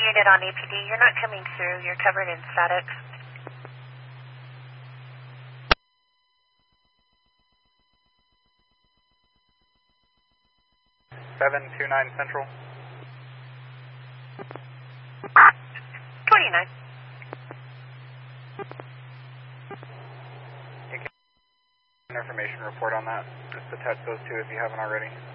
Unit on APD, you're not coming through. You're covered in static. 729 Central. 29. You can information report on that. Just attach those two if you haven't already.